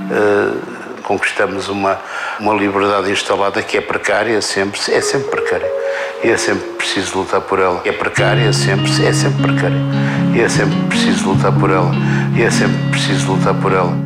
conquistamos uma liberdade instalada que é precária, é sempre precária. E é sempre preciso lutar por ela. É precária, é sempre precária. E é sempre preciso lutar por ela. E é sempre preciso lutar por ela.